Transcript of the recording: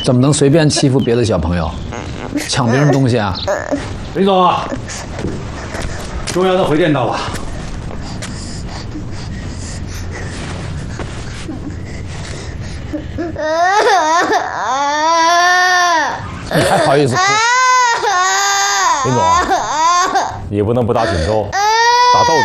怎么能随便欺负别的小朋友，抢别人东西啊？ 林总，中央的回电到了。 你还好意思哭？ 林总，你不能不打锦州。